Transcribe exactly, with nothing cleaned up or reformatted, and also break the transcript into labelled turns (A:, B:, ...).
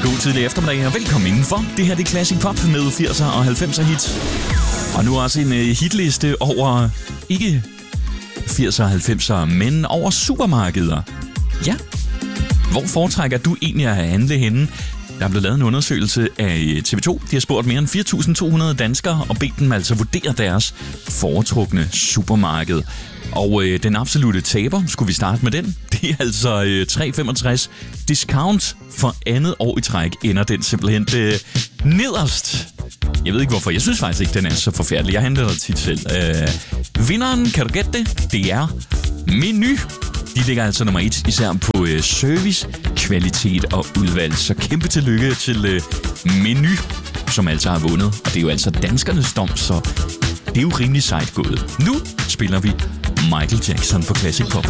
A: god tidlig eftermiddag og velkommen indenfor. Det her det er Classic Pop med firser og halvfemser hits. Og nu også en uh, hitliste over ikke firser og halvfemser, men over supermarkeder. Ja, hvor foretrækker du egentlig at handle henne? Der er blevet lavet en undersøgelse af T V to. De har spurgt mere end fire tusind to hundrede danskere og bedt dem altså vurdere deres foretrukne supermarked. Og øh, den absolute taber, skulle vi starte med den? Det er altså øh, tre femogtres discount for andet år i træk, ender den simpelthen øh, nederst. Jeg ved ikke hvorfor, jeg synes faktisk ikke, den er så forfærdelig. Jeg handler der tit selv. Øh, vinderen, kan du gætte det? Det er Meny. De ligger altså nummer et, især på øh, service, kvalitet og udvalg. Så kæmpe tillykke til øh, Meny, som altså har vundet. Og det er jo altså danskernes dom, så det er jo rimelig sejt gået. Nu spiller vi Michael Jackson på Classic Pop.